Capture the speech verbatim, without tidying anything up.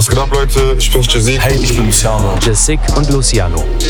Was geht ab, Leute? Ich bin's Jazik. Hey, ich bin Luciano. Jazik und Luciano.